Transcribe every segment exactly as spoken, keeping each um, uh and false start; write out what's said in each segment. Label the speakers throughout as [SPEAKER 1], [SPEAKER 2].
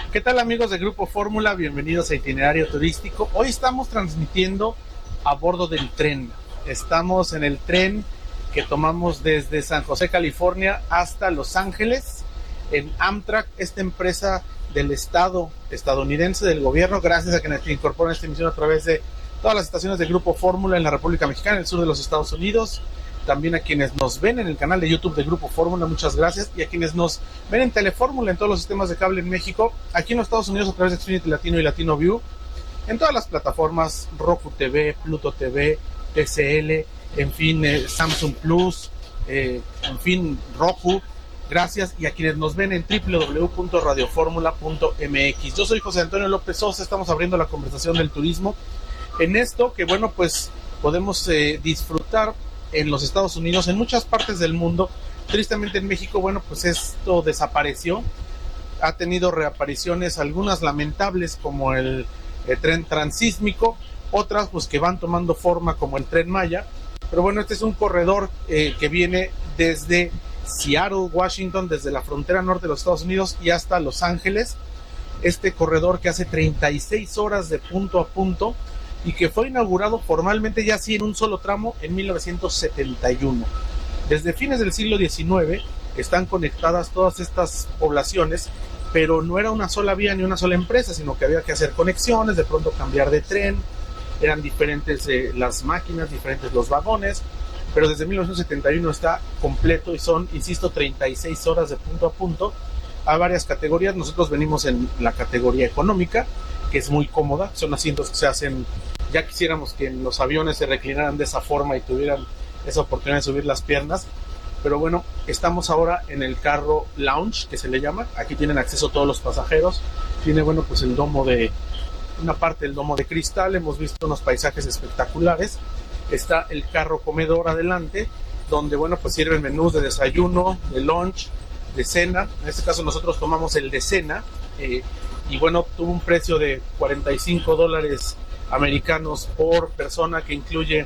[SPEAKER 1] ¿Qué tal, amigos de Grupo Fórmula? Bienvenidos a Itinerario Turístico. Hoy estamos transmitiendo a bordo del tren. Estamos en el tren que tomamos desde San José, California, hasta Los Ángeles, en Amtrak, esta empresa del Estado estadounidense, del gobierno, gracias a quienes incorporan esta emisión a través de todas las estaciones de Grupo Fórmula en la República Mexicana, en el sur de los Estados Unidos. También a quienes nos ven en el canal de YouTube de Grupo Fórmula, muchas gracias. Y a quienes nos ven en Telefórmula, en todos los sistemas de cable en México, aquí en los Estados Unidos a través de Xfinity Latino y Latino View, en todas las plataformas, Roku T V, Pluto T V, T C L, en fin, eh, Samsung Plus, eh, en fin, Roku. Gracias. Y a quienes nos ven en doble u doble u doble u punto radio fórmula punto m x. Yo soy José Antonio López Sosa, estamos abriendo la conversación del turismo en esto que, bueno, pues podemos eh, disfrutar en los Estados Unidos, en muchas partes del mundo. Tristemente en México, bueno, pues esto desapareció. Ha tenido reapariciones, algunas lamentables, como el, el tren transísmico, otras pues que van tomando forma, como el Tren Maya. Pero bueno, este es un corredor eh, que viene desde Seattle, Washington, desde la frontera norte de los Estados Unidos y hasta Los Ángeles. Este corredor que hace treinta y seis horas de punto a punto y que fue inaugurado formalmente ya así en un solo tramo en mil novecientos setenta y uno. Desde fines del siglo diecinueve están conectadas todas estas poblaciones, pero no era una sola vía ni una sola empresa, sino que había que hacer conexiones, de pronto cambiar de tren, eran diferentes eh, las máquinas, diferentes los vagones, pero desde mil novecientos setenta y uno está completo y son, insisto, treinta y seis horas de punto a punto a varias categorías. Nosotros venimos en la categoría económica, que es muy cómoda, son asientos que se hacen, ya quisiéramos que en los aviones se reclinaran de esa forma y tuvieran esa oportunidad de subir las piernas, pero bueno, estamos ahora en el carro lounge, que se le llama. Aquí tienen acceso todos los pasajeros, tiene, bueno, pues el domo de, una parte del domo de cristal, hemos visto unos paisajes espectaculares. Está el carro comedor adelante, donde, bueno, pues sirven menús de desayuno, de lunch, de cena. En este caso nosotros tomamos el de cena, eh, y bueno, tuvo un precio de cuarenta y cinco dólares americanos por persona, que incluye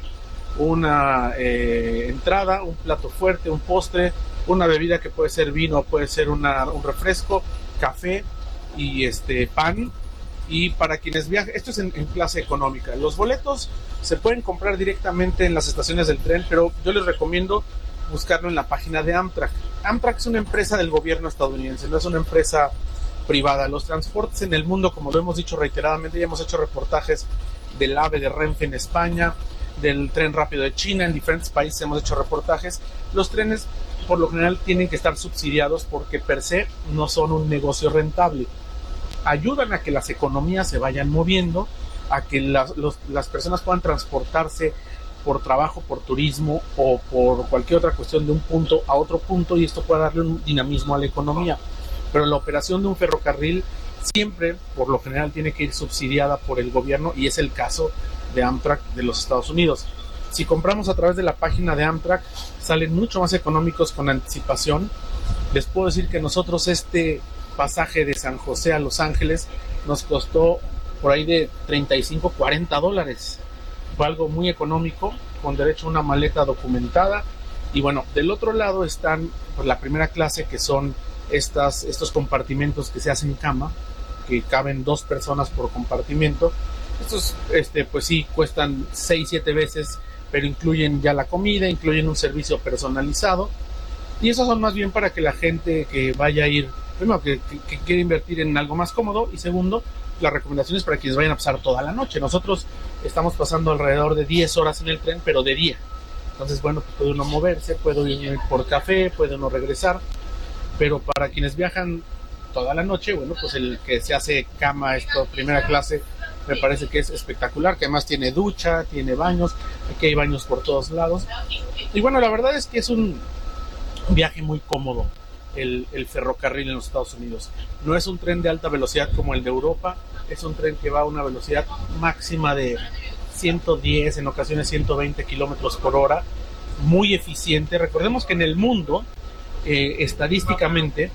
[SPEAKER 1] una eh, entrada, un plato fuerte, un postre, una bebida que puede ser vino, puede ser una, un refresco, café y este pan. Y para quienes viajan, esto es en, en clase económica. Los boletos se pueden comprar directamente en las estaciones del tren, pero yo les recomiendo buscarlo en la página de Amtrak. Amtrak es una empresa del gobierno estadounidense, no es una empresa privada. Los transportes en el mundo, como lo hemos dicho reiteradamente, ya hemos hecho reportajes del AVE de Renfe en España, del tren rápido de China, en diferentes países hemos hecho reportajes. Los trenes por lo general tienen que estar subsidiados porque per se no son un negocio rentable. Ayudan a que las economías se vayan moviendo, a que las, los, las personas puedan transportarse por trabajo, por turismo o por cualquier otra cuestión de un punto a otro punto, y esto puede darle un dinamismo a la economía. Pero la operación de un ferrocarril siempre, por lo general, tiene que ir subsidiada por el gobierno, y es el caso de Amtrak de los Estados Unidos. Si compramos a través de la página de Amtrak, salen mucho más económicos con anticipación. Les puedo decir que nosotros este pasaje de San José a Los Ángeles nos costó por ahí de treinta y cinco, cuarenta dólares. Fue algo muy económico, con derecho a una maleta documentada. Y bueno, del otro lado están, pues, la primera clase, que son estas, estos compartimentos que se hacen cama, que caben dos personas por compartimento. Estos, este, pues sí, cuestan seis, siete veces, pero incluyen ya la comida, incluyen un servicio personalizado. Y esos son más bien para que la gente que vaya a ir, primero, que, que, que quiere invertir en algo más cómodo, y segundo, las recomendaciones para quienes vayan a pasar toda la noche. Nosotros estamos pasando alrededor de diez horas en el tren, pero de día. Entonces, bueno, pues puede uno moverse, puede ir por café, puede uno regresar. Pero para quienes viajan toda la noche, bueno, pues el que se hace cama, esta primera clase, me parece que es espectacular, que además tiene ducha, tiene baños, aquí hay baños por todos lados. Y bueno, la verdad es que es un viaje muy cómodo el, el ferrocarril en los Estados Unidos. No es un tren de alta velocidad como el de Europa, es un tren que va a una velocidad máxima de ciento diez, en ocasiones ciento veinte kilómetros por hora, muy eficiente. Recordemos que en el mundo, eh, estadísticamente,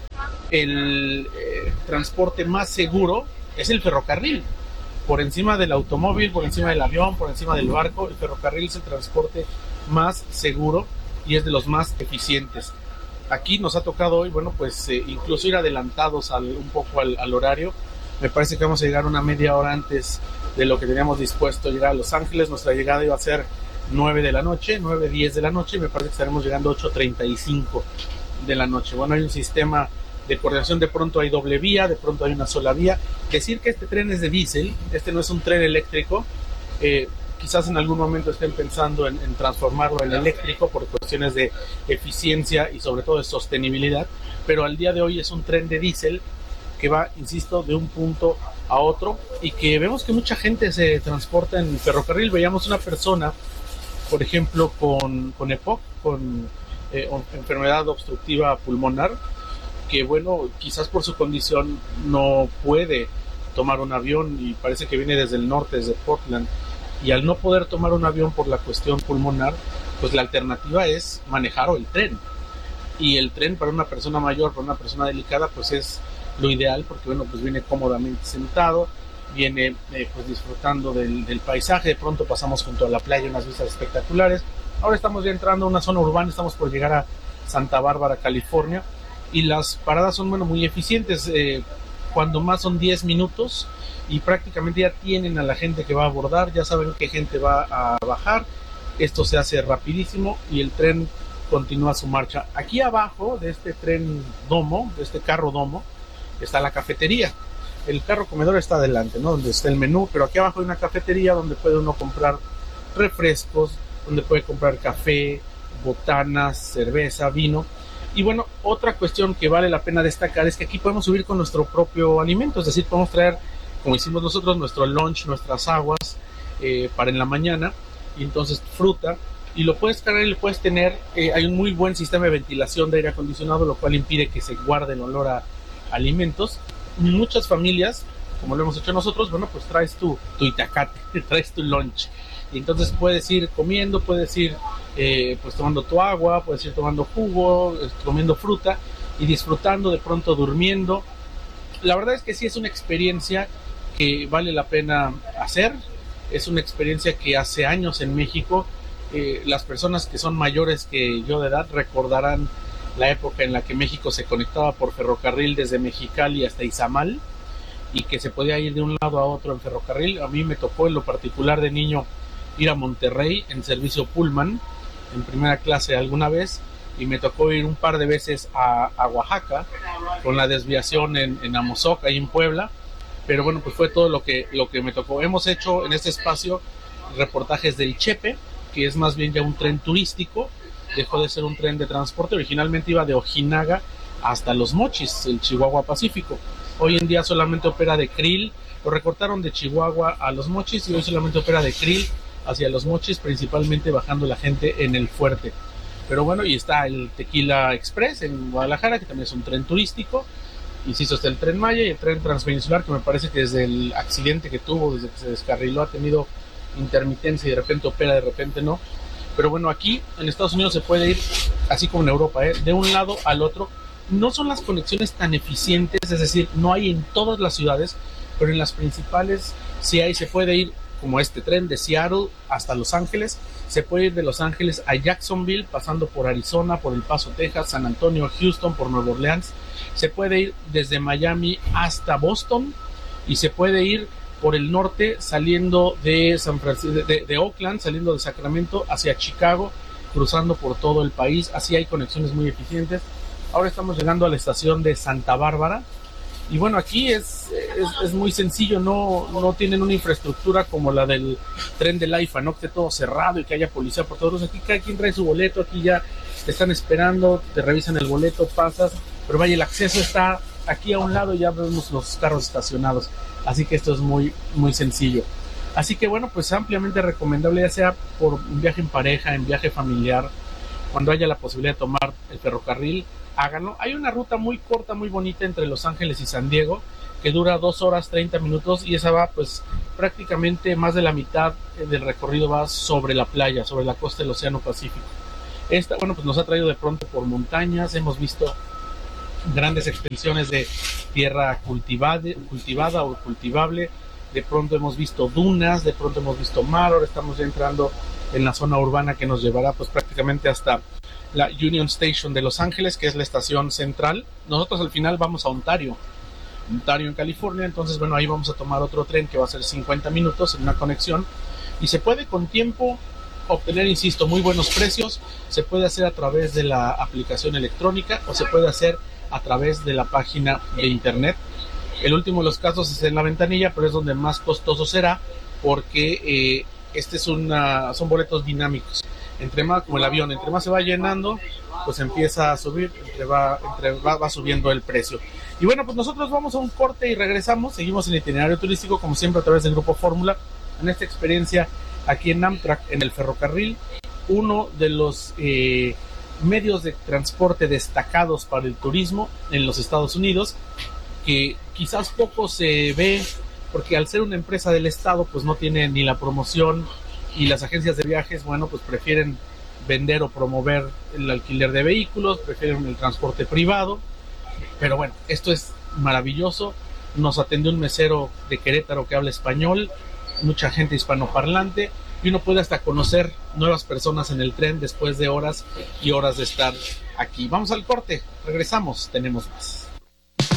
[SPEAKER 1] el eh, transporte más seguro es el ferrocarril. Por encima del automóvil, por encima del avión, por encima del barco, el ferrocarril es el transporte más seguro y es de los más eficientes. Aquí nos ha tocado hoy, bueno, pues eh, incluso ir adelantados al, un poco al, al horario, Me parece que vamos a llegar una media hora antes de lo que teníamos dispuesto llegar a Los Ángeles. Nuestra llegada iba a ser nueve de la noche, nueve diez de la noche, y me parece que estaremos llegando a ocho treinta y cinco de la noche. Bueno, hay un sistema de coordinación, de pronto hay doble vía, de pronto hay una sola vía. Decir que este tren es de diésel, este no es un tren eléctrico, eh, quizás en algún momento estén pensando en, en transformarlo en eléctrico por cuestiones de eficiencia y sobre todo de sostenibilidad, pero al día de hoy es un tren de diésel que va, insisto, de un punto a otro, y que vemos que mucha gente se transporta en ferrocarril. Veíamos una persona, por ejemplo, con, con E P O C, con eh, enfermedad obstructiva pulmonar, que bueno, quizás por su condición no puede tomar un avión y parece que viene desde el norte, desde Portland, y al no poder tomar un avión por la cuestión pulmonar, pues la alternativa es manejar o el tren. Y el tren para una persona mayor, para una persona delicada, pues es lo ideal, porque bueno, pues viene cómodamente sentado, viene eh, pues disfrutando del, del paisaje. De pronto pasamos junto a la playa, unas vistas espectaculares. Ahora estamos ya entrando a una zona urbana, estamos por llegar a Santa Bárbara, California, y las paradas son bueno muy eficientes, eh, cuando más son diez minutos, y prácticamente ya tienen a la gente que va a abordar, ya saben qué gente va a bajar. Esto se hace rapidísimo y el tren continúa su marcha. Aquí abajo de este tren domo, de este carro domo, está la cafetería. El carro comedor está adelante, ¿no?, donde está el menú, pero aquí abajo hay una cafetería donde puede uno comprar refrescos, donde puede comprar café, botanas, cerveza, vino. Y bueno, otra cuestión que vale la pena destacar es que aquí podemos subir con nuestro propio alimento, es decir, podemos traer, como hicimos nosotros, nuestro lunch, nuestras aguas eh, para en la mañana, y entonces fruta, y lo puedes cargar y lo puedes tener. Eh, hay un muy buen sistema de ventilación de aire acondicionado, lo cual impide que se guarde el olor a alimentos. Muchas familias, como lo hemos hecho nosotros, bueno, pues traes tu, tu itacate, traes tu lunch, y entonces puedes ir comiendo, puedes ir eh, pues tomando tu agua, puedes ir tomando jugo, comiendo fruta y disfrutando, de pronto durmiendo. La verdad es que sí es una experiencia que vale la pena hacer. Es una experiencia que hace años en México, eh, las personas que son mayores que yo de edad recordarán la época en la que México se conectaba por ferrocarril desde Mexicali hasta Izamal, y que se podía ir de un lado a otro en ferrocarril. A mí me tocó en lo particular de niño ir a Monterrey en servicio Pullman en primera clase alguna vez, y me tocó ir un par de veces a, a Oaxaca con la desviación en, en Amozoc, ahí en Puebla. Pero bueno, pues fue todo lo que, lo que me tocó. Hemos hecho en este espacio reportajes del Chepe, que es más bien ya un tren turístico, dejó de ser un tren de transporte. Originalmente iba de Ojinaga hasta Los Mochis, el Chihuahua Pacífico. Hoy en día solamente opera de Krill, lo recortaron de Chihuahua a Los Mochis, y hoy solamente opera de Krill hacia Los Mochis, principalmente bajando la gente en el fuerte. Pero bueno, y está el Tequila Express en Guadalajara, que también es un tren turístico. Insisto, está el Tren Maya y el tren transpeninsular, que me parece que desde el accidente que tuvo, desde que se descarriló, ha tenido intermitencia y de repente opera, de repente no. Pero bueno, aquí en Estados Unidos se puede ir, así como en Europa, ¿eh? de un lado al otro. No son las conexiones tan eficientes, es decir, no hay en todas las ciudades, pero en las principales sí hay. Se puede ir, como este tren, de Seattle hasta Los Ángeles. Se puede ir de Los Ángeles a Jacksonville, pasando por Arizona, por El Paso, Texas, San Antonio, Houston, por Nueva Orleans. Se puede ir desde Miami hasta Boston, y se puede ir por el norte saliendo de San Francisco, de, de Oakland, saliendo de Sacramento hacia Chicago, cruzando por todo el país. Así hay conexiones muy eficientes. Ahora estamos llegando a la estación de Santa Bárbara, y bueno, aquí es, es, es muy sencillo. No, no tienen una infraestructura como la del tren del AIFA, no que esté todo cerrado y que haya policía por todos. Aquí cada quien trae su boleto, aquí ya te están esperando, te revisan el boleto, pasas, pero vaya, el acceso está aquí a un lado y ya vemos los carros estacionados, así que esto es muy, muy sencillo. Así que bueno, pues ampliamente recomendable, ya sea por un viaje en pareja, en viaje familiar, cuando haya la posibilidad de tomar el ferrocarril, háganlo. Hay una ruta muy corta, muy bonita entre Los Ángeles y San Diego, que dura dos horas treinta minutos, y esa va, pues prácticamente más de la mitad del recorrido va sobre la playa, sobre la costa del Océano Pacífico. Esta, bueno, pues nos ha traído de pronto por montañas, hemos visto grandes extensiones de tierra cultivada, cultivada o cultivable, de pronto hemos visto dunas, de pronto hemos visto mar. Ahora estamos ya entrando en la zona urbana que nos llevará pues prácticamente hasta la Union Station de Los Ángeles, que es la estación central. Nosotros al final vamos a Ontario, Ontario, en California. Entonces, bueno, ahí vamos a tomar otro tren que va a ser cincuenta minutos en una conexión. Y se puede con tiempo obtener, insisto, muy buenos precios. Se puede hacer a través de la aplicación electrónica o se puede hacer a través de la página de internet. El último de los casos es en la ventanilla, pero es donde más costoso será porque eh, este es una, son boletos dinámicos. Entre más, como el avión, entre más se va llenando, pues empieza a subir, entre va, entre va, va subiendo el precio. Y bueno, pues nosotros vamos a un corte y regresamos. Seguimos en el itinerario turístico, como siempre, a través del Grupo Fórmula, en esta experiencia aquí en Amtrak, en el ferrocarril, uno de los eh, medios de transporte destacados para el turismo en los Estados Unidos, que quizás poco se ve, porque al ser una empresa del Estado, pues no tiene ni la promoción, y las agencias de viajes, bueno, pues prefieren vender o promover el alquiler de vehículos, prefieren el transporte privado. Pero bueno, esto es maravilloso. Nos atendió un mesero de Querétaro que habla español, mucha gente hispanoparlante, y uno puede hasta conocer nuevas personas en el tren después de horas y horas de estar aquí. Vamos al corte, regresamos, tenemos más.